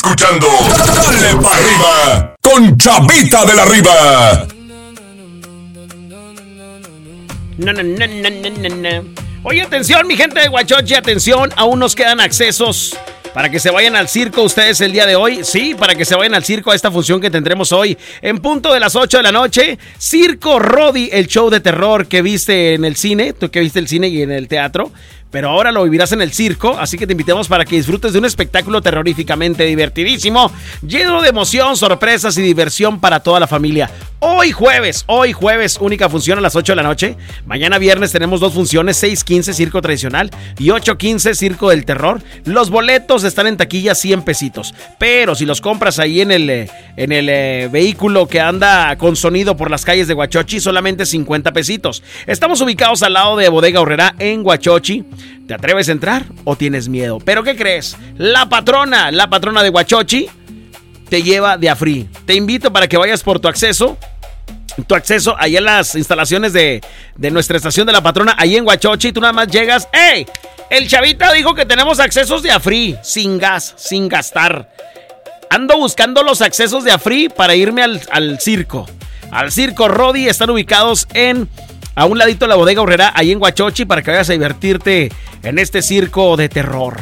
escuchando Dale pa' Arriba con Chavita de la Riva. No. Oye, atención, mi gente de Huachochi, atención, aún nos quedan accesos para que se vayan al circo ustedes el día de hoy. Sí, para que se vayan al circo a esta función que tendremos hoy en punto de las 8 de la noche. Circo Rodi, el show de terror que viste en el cine, tú que viste el cine y en el teatro, pero ahora lo vivirás en el circo, así que te invitamos para que disfrutes de un espectáculo terroríficamente divertidísimo, lleno de emoción, sorpresas y diversión para toda la familia. Hoy jueves, única función a las 8 de la noche. Mañana viernes tenemos dos funciones, 6:15 circo tradicional y 8:15 circo del terror. Los boletos están en taquilla 100 pesitos, pero si los compras ahí en el vehículo que anda con sonido por las calles de Huachochi, solamente 50 pesitos. Estamos ubicados al lado de Bodega Aurrerá en Huachochi. ¿Te atreves a entrar o tienes miedo? ¿Pero qué crees? La patrona de Huachochi te lleva de a free. Te invito para que vayas por tu acceso ahí en las instalaciones de nuestra estación de la patrona, ahí en Huachochi. Tú nada más llegas. ¡Ey! El Chavita dijo que tenemos accesos de a free, sin gas, sin gastar. Ando buscando los accesos de a free para irme al circo. Al circo Rodi. Están ubicados a un ladito de la Bodega Aurrerá, ahí en Huachochi, para que vayas a divertirte en este circo de terror.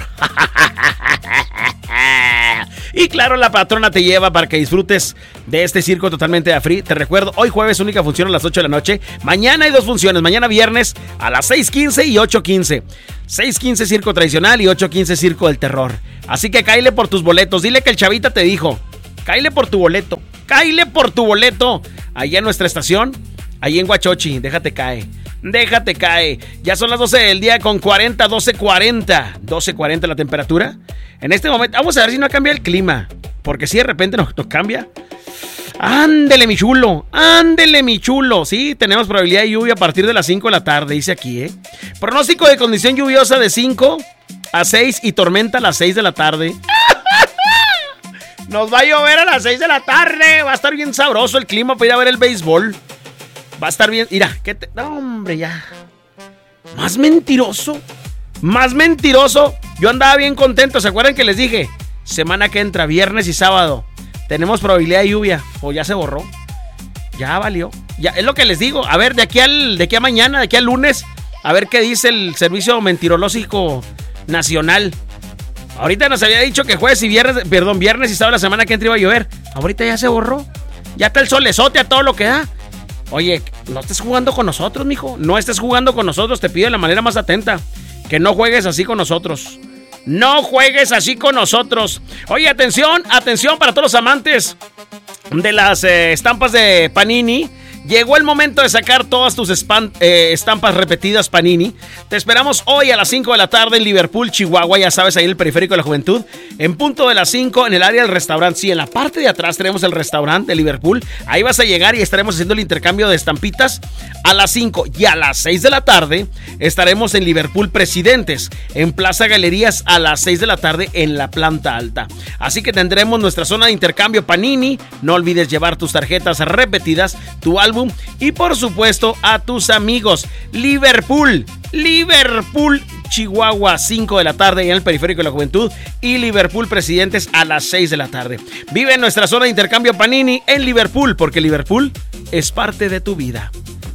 Y claro, la patrona te lleva para que disfrutes de este circo totalmente a free. Te recuerdo, hoy jueves única función a las 8 de la noche. Mañana hay dos funciones, mañana viernes a las 6:15 y 8:15. 6:15 circo tradicional y 8:15 circo del terror. Así que cáile por tus boletos, dile que el Chavita te dijo. Cáile por tu boleto, allá en nuestra estación. Ahí en Huachochi, déjate caer. Ya son las 12 del día con 12:40 la temperatura. En este momento, vamos a ver si no cambia el clima, porque si de repente nos cambia. Ándele, mi chulo. Sí, tenemos probabilidad de lluvia a partir de las 5 de la tarde, dice aquí, Pronóstico de condición lluviosa de 5 a 6 y tormenta a las 6 de la tarde. Nos va a llover a las 6 de la tarde. Va a estar bien sabroso el clima para ir a ver el béisbol. Va a estar bien. Mira, no, hombre, ya. Más mentiroso. Yo andaba bien contento. ¿Se acuerdan que les dije? Semana que entra, viernes y sábado, tenemos probabilidad de lluvia. O ya se borró. Ya valió. Ya, es lo que les digo. A ver, de aquí a mañana, de aquí al lunes, a ver qué dice el Servicio Meteorológico Nacional. Ahorita nos había dicho que viernes y sábado la semana que entra iba a llover. Ahorita ya se borró. Ya está el solezote a todo lo que da. Oye, no estés jugando con nosotros, mijo. No estés jugando con nosotros. Te pido de la manera más atenta que no juegues así con nosotros. Oye, atención para todos los amantes de las estampas de Panini. Llegó el momento de sacar todas tus estampas repetidas Panini. Te esperamos hoy a las 5 de la tarde en Liverpool, Chihuahua. Ya sabes, ahí en el Periférico de la Juventud. En punto de las 5 en el área del restaurante. Sí, en la parte de atrás tenemos el restaurante de Liverpool. Ahí vas a llegar y estaremos haciendo el intercambio de estampitas a las 5. Y a las 6 de la tarde estaremos en Liverpool Presidentes, en Plaza Galerías, a las 6 de la tarde en la planta alta. Así que tendremos nuestra zona de intercambio Panini. No olvides llevar tus tarjetas repetidas, tu álbum y por supuesto a tus amigos. Liverpool, Chihuahua, 5 de la tarde en el Periférico de la Juventud, y Liverpool Presidentes a las 6 de la tarde. Vive en nuestra zona de intercambio Panini en Liverpool, porque Liverpool es parte de tu vida.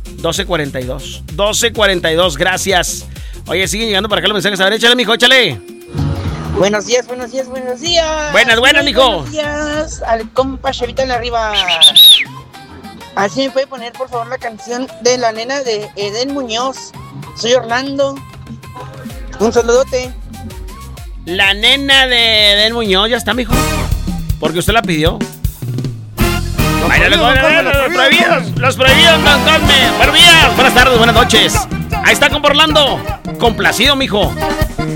12:42, gracias. Oye, siguen llegando para acá los mensajes. A ver, échale, mijo, échale. Buenos días. Buenas, mijo. Buenos días al compa Chavita en la Riva. Así me puede poner, por favor, la canción de la nena de Eden Muñoz. Soy Orlando. Un saludote. La nena de Eden Muñoz, ya está, mijo. Porque usted la pidió. Los prohibidos, Buenos días, buenas tardes, buenas noches. Ahí está, compa Orlando. Complacido, mijo.